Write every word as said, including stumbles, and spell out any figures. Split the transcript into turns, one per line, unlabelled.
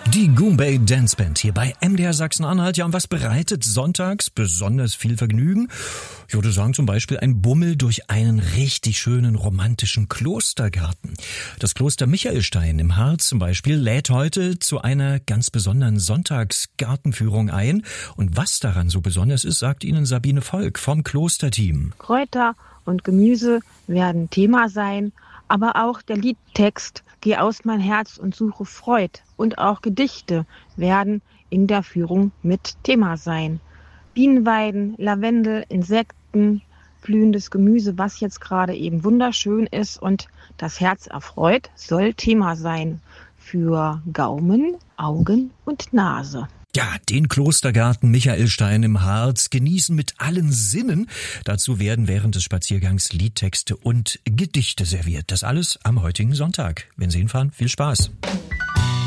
Die Goombay Dance Band hier bei M D R Sachsen-Anhalt. Ja, und was bereitet sonntags besonders viel Vergnügen? Ich würde sagen zum Beispiel ein Bummel durch einen richtig schönen romantischen Klostergarten. Das Kloster Michaelstein im Harz zum Beispiel lädt heute zu einer ganz besonderen Sonntagsgartenführung ein. Und was daran so besonders ist, sagt Ihnen Sabine Volk vom Klosterteam.
Kräuter und Gemüse werden Thema sein, aber auch der Liedtext Geh aus mein Herz und suche Freud und auch Gedichte werden in der Führung mit Thema sein. Bienenweiden, Lavendel, Insekten, blühendes Gemüse, was jetzt gerade eben wunderschön ist und das Herz erfreut, soll Thema sein für Gaumen, Augen und Nase.
Ja, den Klostergarten Michaelstein im Harz genießen mit allen Sinnen. Dazu werden während des Spaziergangs Liedtexte und Gedichte serviert. Das alles am heutigen Sonntag. Wenn Sie hinfahren, viel Spaß.